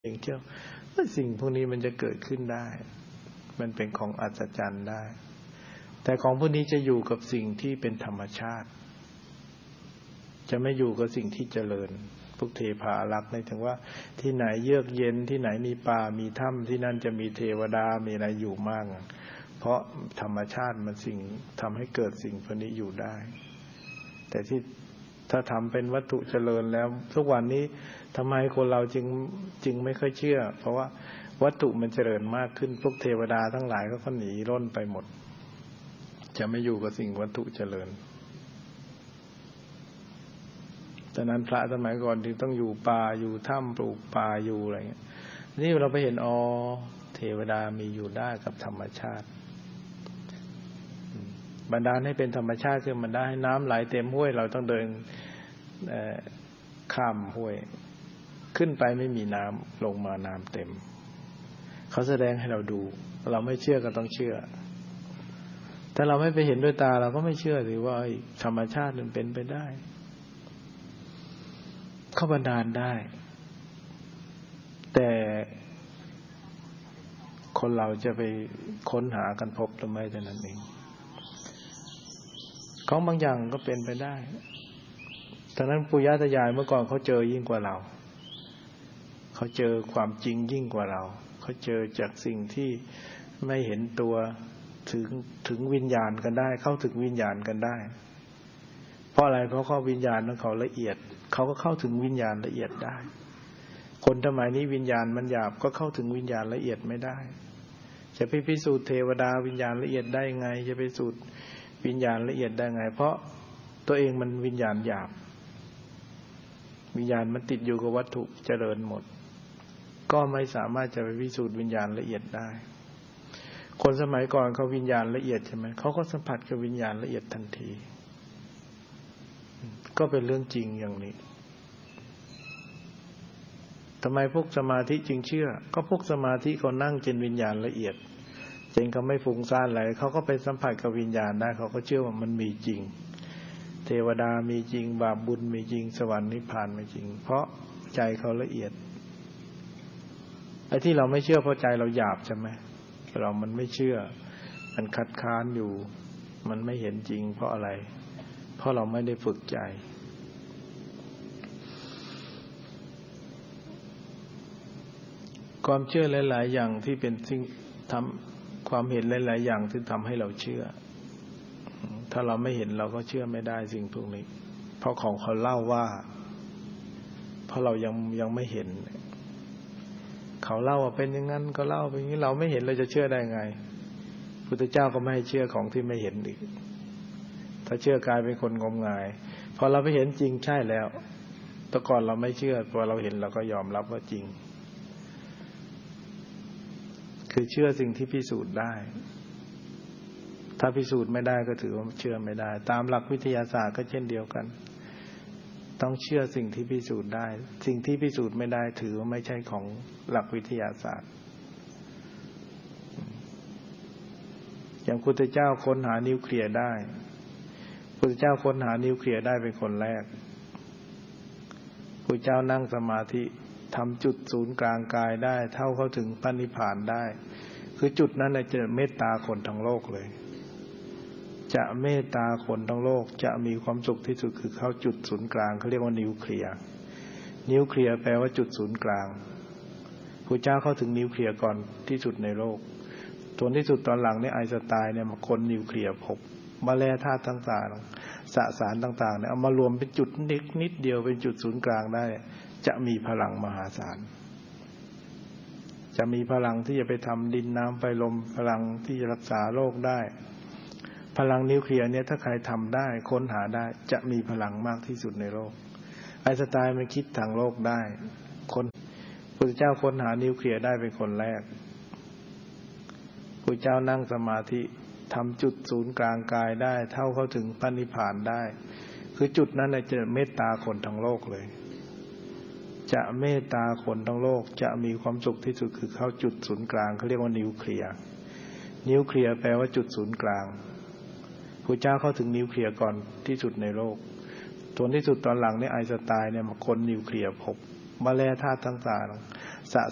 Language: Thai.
เองเชื่อว่าสิ่งพวกนี้มันจะเกิดขึ้นได้มันเป็นของอัศจรรย์ได้แต่ของพวกนี้จะอยู่กับสิ่งที่เป็นธรรมชาติจะไม่อยู่กับสิ่งที่เจริญพวกเทพาอารักษ์นี่ถึงว่าที่ไหนเยือกเย็นที่ไหนมีป่ามีถ้ำที่นั่นจะมีเทวดามีอะไรอยู่มากเพราะธรรมชาติมันสิ่งทำให้เกิดสิ่งพวกนี้อยู่ได้แต่ที่ถ้าทำเป็นวัตถุเจริญแล้วทุกวันนี้ทำไมคนเราจึงไม่ค่อยเชื่อเพราะว่าวัตถุมันเจริญมากขึ้นพวกเทวดาทั้งหลายก็หนีร่นไปหมดจะไม่อยู่กับสิ่งวัตถุเจริญแต่นั้นพระสมัยก่อนที่ต้องอยู่ป่าอยู่ถ้ำปลูกป่าอยู่อะไรเงี้ยนี่เราไปเห็นเทวดามีอยู่ได้กับธรรมชาติบันดาลให้เป็นธรรมชาติคือมันได้ให้น้ำไหลเต็มห้วยเราต้องเดินข้ามห้วยขึ้นไปไม่มีน้ำลงมาน้ำเต็มเขาแสดงให้เราดูเราไม่เชื่อก็ต้องเชื่อถ้าเราไม่ไปเห็นด้วยตาเราก็ไม่เชื่อสิว่าธรรมชาติมันเป็นไปได้เขาบันดาลได้แต่คนเราจะไปค้นหากันพบหรือไม่เท่านั้นเองของบางอย่างก็เป็นไปได้ดังนั้นปู่ย่าตายายเมื่อก่อนเขาเจอยิ่งกว่าเราเขาเจอความจริงยิ่งกว่าเราเขาเจอจากสิ่งที่ไม่เห็นตัวถึงวิญญาณกันได้เข้าถึงวิญญาณกันได้เพราะอะไรเพราะข้อวิญญาณของเขาละเอียดเขาก็เข้าถึงวิญญาณละเอียดได้คนสมัยนี้วิญญาณมันหยาบก็เข้าถึงวิญญาณละเอียดไม่ได้จะไปพิสูจน์เทวดาวิญญาณละเอียดได้ไงจะไปพิสูจน์วิญญาณละเอียดได้ไงเพราะตัวเองมันวิญญาณหยาบวิญญาณมันติดอยู่กับวัตถุเจริญหมดก็ไม่สามารถจะไปพิสูจน์วิญญาณละเอียดได้คนสมัยก่อนเขาวิญญาณละเอียดใช่ไหมเขาก็สัมผัสกับวิญญาณละเอียดทันทีก็เป็นเรื่องจริงอย่างนี้ทำไมพวกสมาธิจึงเชื่อก็พวกสมาธิเขานั่งจนวิญญาณละเอียดจนเขาไม่ฟุ้งซ่านอะไรเขาก็ไปสัมผัสกับวิญญาณได้เขาก็เชื่อว่ามันมีจริงเทวดามีจริงบาปบุญมีจริงสวรรค์นิพพานมีจริงเพราะใจเขาละเอียดไอ้ที่เราไม่เชื่อเพราะใจเราหยาบใช่ไหมมันไม่เชื่อมันคัดค้านอยู่มันไม่เห็นจริงเพราะอะไรเพราะเราไม่ได้ฝึกใจความเชื่อหลายๆอย่างที่เป็นสิ่งทำความเห็นหลายๆอย่างที่ทำให้เราเชื่อถ้าเราไม่เห็นเราก็เชื่อไม่ได้สิ่งพวกนี้เพราะของเขาเล่าว่าเพราะเรายังไม่เห็นเขาเล่าว่าเป็นอย่างนั้นก็เล่าเป็นอย่างนี้เราไม่เห็นเราจะเชื่อได้ไงพุทธเจ้าก็ไม่ให้เชื่อของที่ไม่เห็นอีกถ้าเชื่อกลายเป็นคนงมงายพอเราไปเห็นจริงใช่แล้วแต่ก่อนเราไม่เชื่อพอเราเห็นเราก็ยอมรับว่าจริงคือเชื่อสิ่งที่พิสูจน์ได้ถ้าพิสูจน์ไม่ได้ก็ถือว่าเชื่อไม่ได้ตามหลักวิทยาศาสตร์ก็เช่นเดียวกันต้องเชื่อสิ่งที่พิสูจน์ได้สิ่งที่พิสูจน์ไม่ได้ถือว่าไม่ใช่ของหลักวิทยาศาสตร์อย่างพุทธเจ้าค้นหานิวเคลียร์ได้พุทธเจ้าค้นหานิวเคลียร์ได้เป็นคนแรกพุทธเจ้านั่งสมาธิทำจุดศูนย์กลางกายได้เท่าเข้าถึงพระนิพพานได้คือจุดนั้นจะเมตตาคนทั้งโลกเลยจะเมตตาคนทั้งโลกจะมีความสุขที่สุดคือเข้าจุดศูนย์กลางเขาเรียกว่านิวเคลียร์นิวเคลียร์แปลว่าจุดศูนย์กลางพุทธเจ้าเข้าถึงนิวเคลียร์ก่อนที่สุดในโลกส่วนที่สุดตอนหลังเนี่ยไอน์สไตน์เนี่ยมาค้นนิวเคลียร์พบมาแร่ธาตุต่างๆสสารต่างๆเนี่ยเอามารวมเป็นจุดนิดเดียวเป็นจุดศูนย์กลางได้จะมีพลังมหาศาลจะมีพลังที่จะไปทำดินน้ำไฟลมพลังที่จะรักษาโรคได้พลังนิวเคลียร์เนี่ยถ้าใครทำได้ค้นหาได้จะมีพลังมากที่สุดในโลกไอน์สไตน์มันคิดทางโลกได้คนพุทธเจ้าค้นหานิวเคลียร์ได้เป็นคนแรกพุทธเจ้านั่งสมาธิทำจุดศูนย์กลางกายได้เท่าเข้าถึงพระนิพพานได้คือจุดนั้นจะเมตตาคนทั้งโลกเลยจะเมตตาคนทั้งโลกจะมีความสุขที่สุดคือเข้าจุดศูนย์กลางเขาเรียกว่านิวเคลียร์นิวเคลียร์แปลว่าจุดศูนย์กลางพระเจ้าเข้าถึงนิวเคลียร์ก่อนที่สุดในโลกส่วนที่สุดตอนหลังเนี่ยไอน์สไตน์เนี่ยมาค้นนิวเคลียร์พบมาแร่ธาตุต่างๆส